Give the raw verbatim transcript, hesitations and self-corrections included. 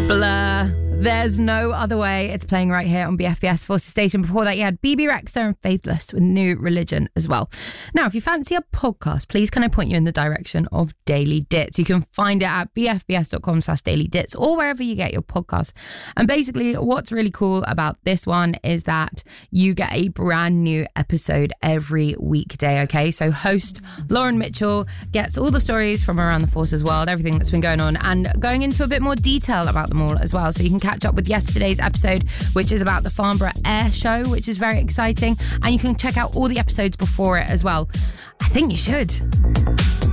Blur. There's No Other Way. It's playing right here on B F B S Forces Station. Before that, you had B B Rexa and Faithless with New Religion as well. Now, if you fancy a podcast, please can I point you in the direction of Daily Dits? You can find it at bfbs.com slash daily dits or wherever you get your podcasts. And basically, what's really cool about this one is that you get a brand new episode every weekday, okay? So host Lauren Mitchell gets all the stories from around the Forces world, everything that's been going on, and going into a bit more detail about them all as well. So you can catch up with yesterday's episode, which is about the Farnborough Air Show, which is very exciting, and you can check out all the episodes before it as well. I think you should.